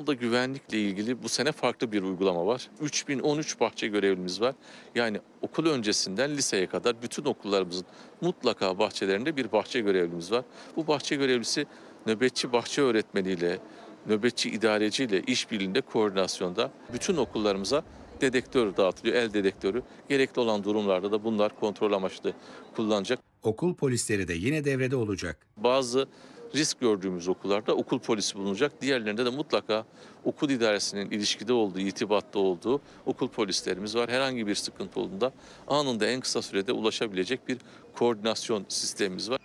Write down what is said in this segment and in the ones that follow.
İstanbul'da güvenlikle ilgili bu sene farklı bir uygulama var. 3013 bahçe görevlimiz var. Yani okul öncesinden liseye kadar bütün okullarımızın mutlaka bahçelerinde bir bahçe görevlimiz var. Bu bahçe görevlisi nöbetçi bahçe öğretmeniyle, nöbetçi idareciyle işbirliğinde koordinasyonda bütün okullarımıza dedektör dağıtılıyor, el dedektörü. Gerekli olan durumlarda da bunlar kontrol amaçlı kullanacak. Okul polisleri de yine devrede olacak. Bazı risk gördüğümüz okullarda okul polisi bulunacak. Diğerlerinde de mutlaka okul idaresinin ilişkide olduğu, irtibatta olduğu okul polislerimiz var. Herhangi bir sıkıntı olduğunda anında en kısa sürede ulaşabilecek bir koordinasyon sistemimiz var.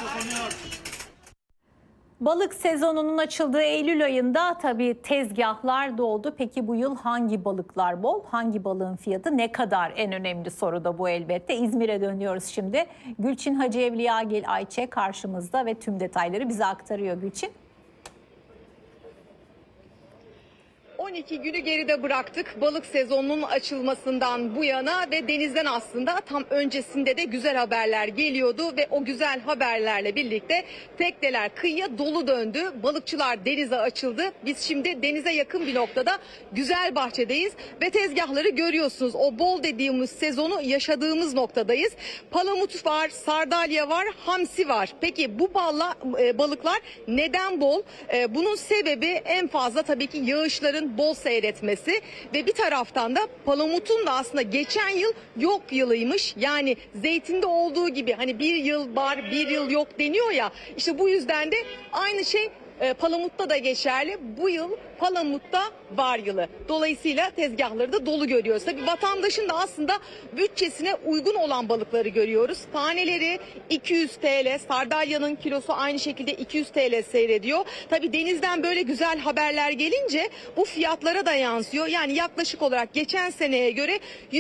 Balık sezonunun açıldığı Eylül ayında tabii tezgahlar doldu. Peki bu yıl hangi balıklar bol? Hangi balığın fiyatı ne kadar? En önemli soru da bu elbette. İzmir'e dönüyoruz şimdi. Gülçin Hacı Evliyagil Ayçe karşımızda ve tüm detayları bize aktarıyor Gülçin. 12 günü geride bıraktık balık sezonunun açılmasından bu yana ve denizden aslında tam öncesinde de güzel haberler geliyordu ve o güzel haberlerle birlikte tekneler kıyıya dolu döndü. Balıkçılar denize açıldı. Biz şimdi denize yakın bir noktada Güzelbahçe'deyiz ve tezgahları görüyorsunuz. O bol dediğimiz sezonu yaşadığımız noktadayız. Palamut var, sardalya var, hamsi var. Peki bu balıklar neden bol? Bunun sebebi en fazla tabii ki yağışların bol seyretmesi ve bir taraftan da palamutun da aslında geçen yıl yok yılıymış. Yani zeytinde olduğu gibi hani bir yıl var bir yıl yok deniyor ya, işte bu yüzden de aynı şey palamutta da geçerli. Bu yıl palamutta var yılı. Dolayısıyla tezgahları da dolu görüyoruz. Tabii vatandaşın da aslında bütçesine uygun olan balıkları görüyoruz. Taneleri 200 TL, sardalyanın kilosu aynı şekilde 200 TL seyrediyor. Tabii denizden böyle güzel haberler gelince bu fiyatlara da yansıyor. Yani yaklaşık olarak geçen seneye göre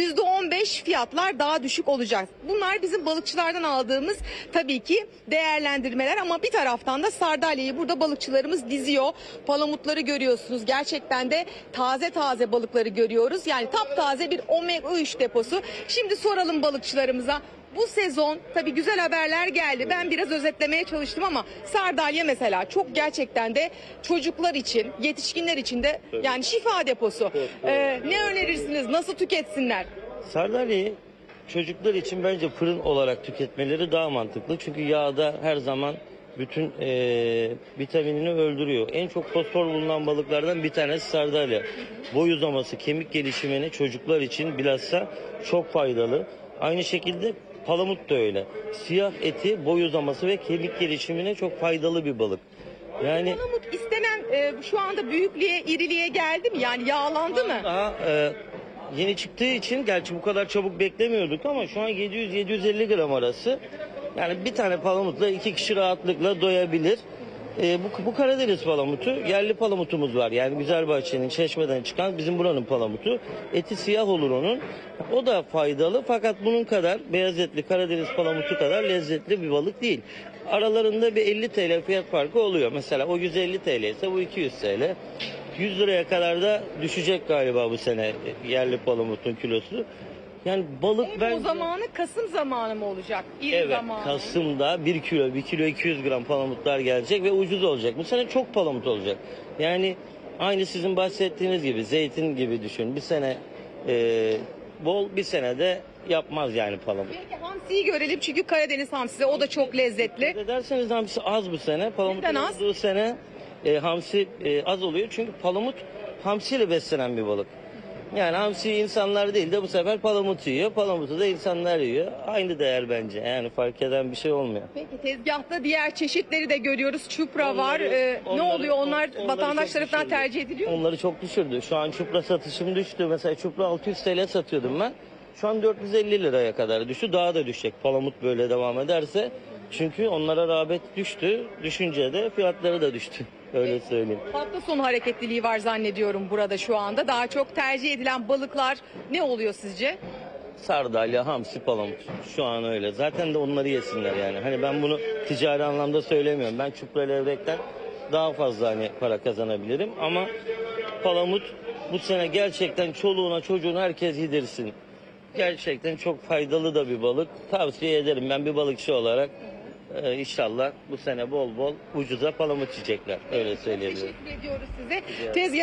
%15 fiyatlar daha düşük olacak. Bunlar bizim balıkçılardan aldığımız tabii ki değerlendirmeler ama bir taraftan da sardalyayı burada balıkçılarımız diziyor. Palamutları görüyorsunuz. Gerçekten de taze taze balıkları görüyoruz. Yani taptaze bir omega 3 deposu. Şimdi soralım balıkçılarımıza. Bu sezon tabii güzel haberler geldi. Ben biraz özetlemeye çalıştım ama sardalya mesela çok gerçekten de çocuklar için, yetişkinler için de yani şifa deposu. Ne önerirsiniz? Nasıl tüketsinler? Sardalyayı çocuklar için bence fırın olarak tüketmeleri daha mantıklı. Çünkü yağda her zaman bütün vitaminini öldürüyor. En çok fosfor bulunan balıklardan bir tanesi sardalya. Boy uzaması, kemik gelişimine çocuklar için bilhassa çok faydalı. Aynı şekilde palamut da öyle. Siyah eti, boy uzaması ve kemik gelişimine çok faydalı bir balık. Yani Palamut istenen şu anda büyüklüğe, iriliğe geldi mi? Yani yağlandı mı? daha yeni çıktığı için gerçi bu kadar çabuk beklemiyorduk ama şu an 700-750 gram arası. Yani bir tane palamutla 2 kişi rahatlıkla doyabilir. Bu Karadeniz palamutu, yerli palamutumuz var. Yani Güzelbahçe'nin Çeşme'den çıkan bizim buranın palamutu. Eti siyah olur onun. O da faydalı fakat bunun kadar beyaz etli Karadeniz palamutu kadar lezzetli bir balık değil. Aralarında bir 50 TL fiyat farkı oluyor. Mesela o 150 TL ise bu 200 TL. 100 liraya kadar da düşecek galiba bu sene yerli palamutun kilosu. Yani balık O zamanı Kasım zamanı mı olacak? İri Evet, zamanı. Kasım'da 1 kilo 200 gram palamutlar gelecek ve ucuz olacak. Bu sene çok palamut olacak. Yani aynı sizin bahsettiğiniz gibi zeytin gibi düşün. Bir sene bol, bir sene de yapmaz yani palamut. Peki hamsiyi görelim çünkü Karadeniz hamsisi o da çok lezzetli. Ederseniz hamsi az bu sene. Palamut Neden az? olduğu sene hamsi az oluyor. Çünkü palamut hamsiyle beslenen bir balık. Yani hamsiyi insanlar değil de bu sefer palamut yiyor. Palamutu da insanlar yiyor. Aynı değer bence. Yani fark eden bir şey olmuyor. Peki tezgahta diğer çeşitleri de görüyoruz. Çupra var. Ne onları- oluyor? Onlar onları vatandaş çok tarafından düşürdü. tercih ediliyor mu? Onları çok düşürdü. Şu an çupra satışım düştü. Mesela çupra 600 TL satıyordum ben. Şu an 450 liraya kadar düştü. Daha da düşecek. Palamut böyle devam ederse. Çünkü onlara rağbet düştü. Düşünce de fiyatları da düştü. Öyle söyleyeyim. Hafta sonu hareketliliği var zannediyorum burada şu anda. Daha çok tercih edilen balıklar ne oluyor sizce? Sardalya, hamsi, palamut. Şu an öyle. Zaten de onları yesinler yani. Hani ben bunu ticari anlamda söylemiyorum. Ben çupra levrekten daha fazla hani para kazanabilirim. Ama palamut bu sene gerçekten çoluğuna çocuğuna herkes yedirsin. Gerçekten çok faydalı da bir balık. Tavsiye ederim ben bir balıkçı olarak. İnşallah bu sene bol bol ucuza palamut yiyecekler. Öyle söyleyebilirim. Teşekkür ediyoruz size. Tezgah